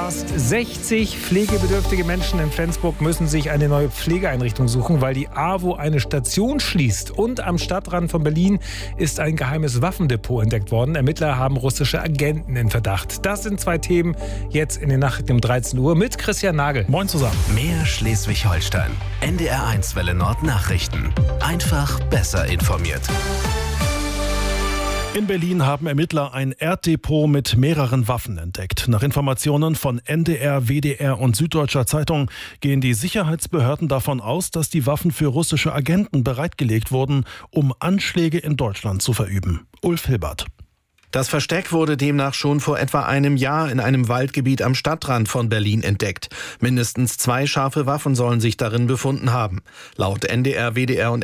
Fast 60 pflegebedürftige Menschen in Flensburg müssen sich eine neue Pflegeeinrichtung suchen, weil die AWO eine Station schließt. Und am Stadtrand von Berlin ist ein geheimes Waffendepot entdeckt worden. Ermittler haben russische Agenten in Verdacht. Das sind zwei Themen jetzt in den Nachrichten um 13 Uhr mit Christian Nagel. Moin zusammen. Mehr Schleswig-Holstein. NDR1 Welle Nord Nachrichten. Einfach besser informiert. In Berlin haben Ermittler ein Erddepot mit mehreren Waffen entdeckt. Nach Informationen von NDR, WDR und Süddeutscher Zeitung gehen die Sicherheitsbehörden davon aus, dass die Waffen für russische Agenten bereitgelegt wurden, um Anschläge in Deutschland zu verüben. Ulf Hilbert. Das Versteck wurde demnach schon vor etwa einem Jahr in einem Waldgebiet am Stadtrand von Berlin entdeckt. Mindestens 2 scharfe Waffen sollen sich darin befunden haben. Laut NDR, WDR und